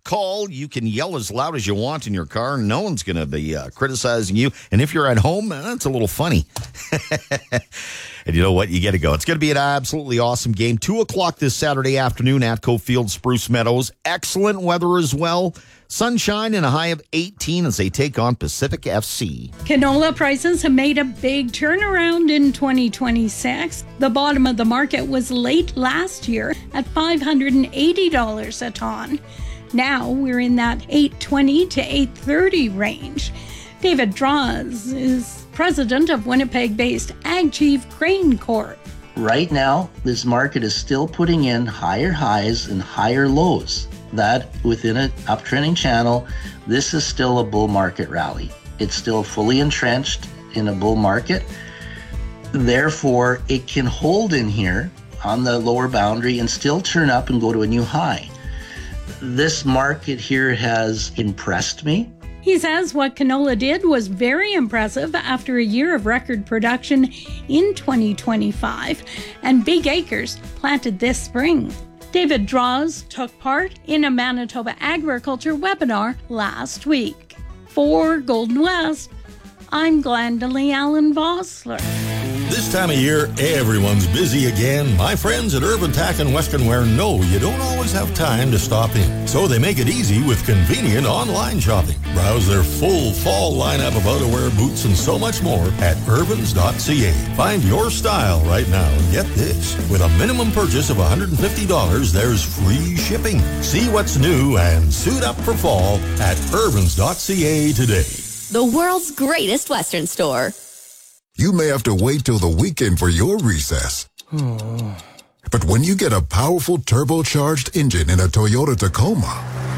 call. You can yell as loud as you want in your car. No one's going to be criticizing you. And if you're at home, that's a little funny. And you know what? You get to go. It's going to be an absolutely awesome game. 2 o'clock this Saturday afternoon at ATCO Field, Spruce Meadows. Excellent weather as well. Sunshine and a high of 18 as they take on Pacific FC. Canola prices have made a big turnaround in 2026. The bottom of the market was late last year at $580 a ton. Now we're in that $820 to $830 range. David Draws is president of Winnipeg-based AgChief Grain Corp. Right now, this market is still putting in higher highs and higher lows. That within an uptrending channel, this is still a bull market rally. It's still fully entrenched in a bull market. Therefore, it can hold in here on the lower boundary and still turn up and go to a new high. This market here has impressed me. He says what canola did was very impressive after a year of record production in 2025 and big acres planted this spring. David Draws took part in a Manitoba agriculture webinar last week. For Golden West, I'm Glendalee Allen Vossler. This time of year, everyone's busy again. My friends at Urban Tack and Western Wear know you don't always have time to stop in. So they make it easy with convenient online shopping. Browse their full fall lineup of outerwear, boots, and so much more at urbans.ca. Find your style right now. And get this, with a minimum purchase of $150, there's free shipping. See what's new and suit up for fall at urbans.ca today. The world's greatest Western store. You may have to wait till the weekend for your recess. But when you get a powerful turbocharged engine in a Toyota Tacoma,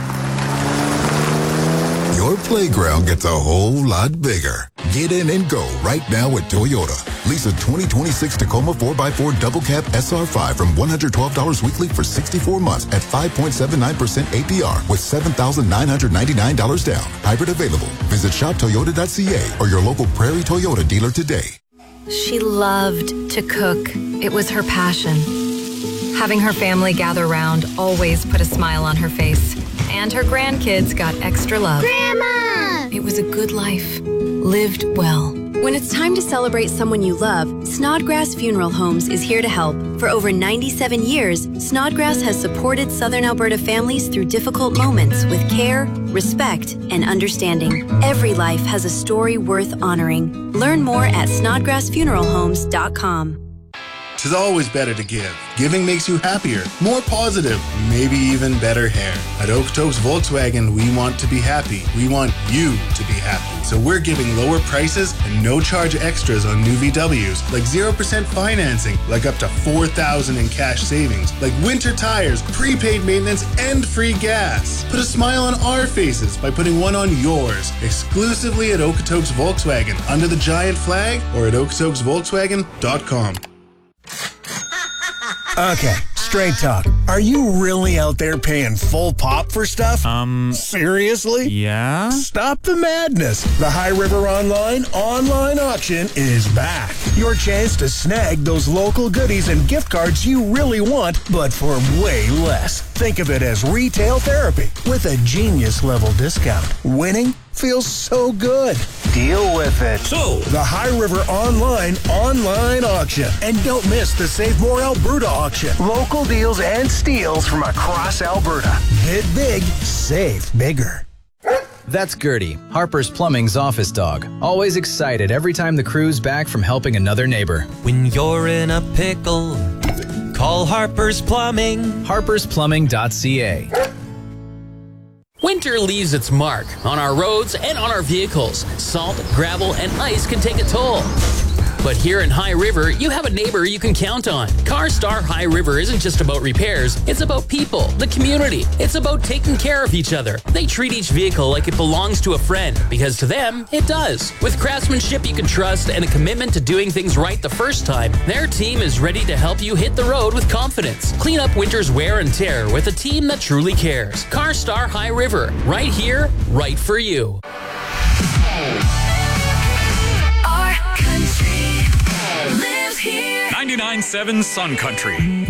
your playground gets a whole lot bigger. Get in and go right now at Toyota. Lease a 2026 Tacoma 4x4 Double Cab SR5 from $112 weekly for 64 months at 5.79% APR with $7,999 down. Hybrid available. Visit shoptoyota.ca or your local Prairie Toyota dealer today. She loved to cook. It was her passion. Having her family gather round always put a smile on her face. And her grandkids got extra love. Grandma! It was a good life. Lived well. When it's time to celebrate someone you love, Snodgrass Funeral Homes is here to help. For over 97 years, Snodgrass has supported Southern Alberta families through difficult moments with care, respect, and understanding. Every life has a story worth honoring. Learn more at snodgrassfuneralhomes.com. It's always better to give. Giving makes you happier, more positive, maybe even better hair. At Okotoks Volkswagen, we want to be happy. We want you to be happy. So we're giving lower prices and no charge extras on new VWs, like 0% financing, like up to $4,000 in cash savings, like winter tires, prepaid maintenance, and free gas. Put a smile on our faces by putting one on yours, exclusively at Okotoks Volkswagen, under the giant flag, or at okotoksvolkswagen.com. Okay, straight talk. Are you really out there paying full pop for stuff? Seriously? Yeah? Stop the madness. The High River online auction is back. Your chance to snag those local goodies and gift cards you really want, but for way less. Think of it as retail therapy with a genius-level discount. Winning feels so good. Deal with it. So, the High River online auction. And don't miss the Save More Alberta auction. Local deals and steals from across Alberta. Bid big, save bigger. That's Gertie, Harper's Plumbing's office dog. Always excited every time the crew's back from helping another neighbor. When you're in a pickle, call Harper's Plumbing. Harper'sPlumbing.ca. Winter leaves its mark on our roads and on our vehicles. Salt, gravel, and ice can take a toll. But here in High River, you have a neighbor you can count on. CarStar High River isn't just about repairs. It's about people, the community. It's about taking care of each other. They treat each vehicle like it belongs to a friend, because to them, it does. With craftsmanship you can trust and a commitment to doing things right the first time, their team is ready to help you hit the road with confidence. Clean up winter's wear and tear with a team that truly cares. CarStar High River. Right here, right for you. 99.7 Sun Country.